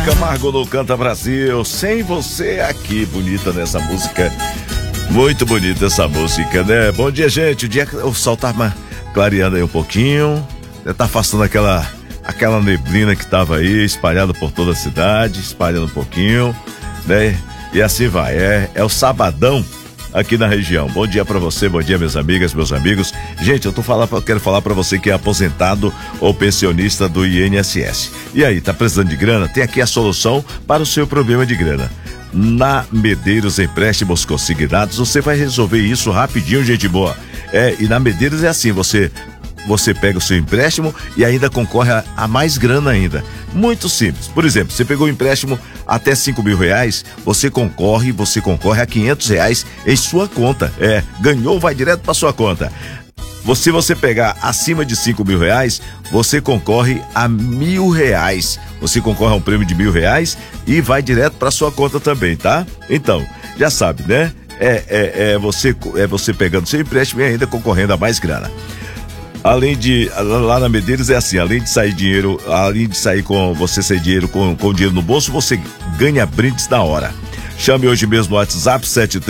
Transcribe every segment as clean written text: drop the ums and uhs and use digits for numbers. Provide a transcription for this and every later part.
Camargo no Canta Brasil, Sem Você Aqui. Bonita nessa música, muito bonita essa música, né? Bom dia, gente. O sol tá clareando aí um pouquinho, tá afastando aquela neblina que tava aí, espalhada por toda a cidade, espalhando um pouquinho, né? E assim vai, é o sabadão aqui na região. Bom dia pra você, bom dia minhas amigas, meus amigos. Gente, eu quero falar pra você que é aposentado ou pensionista do INSS. E aí, tá precisando de grana? Tem aqui a solução para o seu problema de grana. Na Medeiros Empréstimos Consignados, você vai resolver isso rapidinho, gente boa. E na Medeiros é assim, você pega o seu empréstimo e ainda concorre a mais grana ainda. Muito simples. Por exemplo, você pegou um empréstimo até R$5.000, você concorre a R$500 em sua conta. Ganhou, vai direto para sua conta. Se você pegar acima de R$5.000, você concorre a R$1.000. Você concorre a um prêmio de R$1.000 e vai direto para sua conta também, tá? Então, já sabe, né? Você pegando seu empréstimo e ainda concorrendo a mais grana. Lá na Medeiros é assim, além de sair dinheiro com dinheiro no bolso, você ganha brindes na hora. Chame hoje mesmo no WhatsApp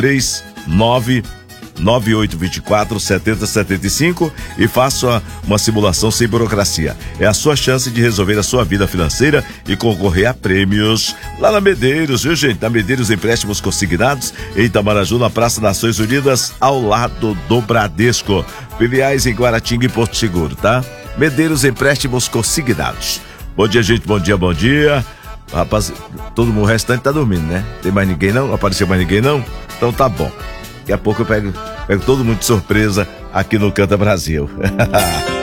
739-9824-7075 e faça uma simulação sem burocracia. É a sua chance de resolver a sua vida financeira e concorrer a prêmios lá na Medeiros, viu, gente? Na Medeiros Empréstimos Consignados, em Itamaraju, na Praça Nações Unidas, ao lado do Bradesco. Filiais em Guaratinga e Porto Seguro, tá? Medeiros Empréstimos Consignados. Bom dia, gente, bom dia. Rapaz, todo mundo restante tá dormindo, né? Tem mais ninguém não? Não apareceu mais ninguém não? Então tá bom. Daqui a pouco eu pego todo mundo de surpresa aqui no Canta Brasil.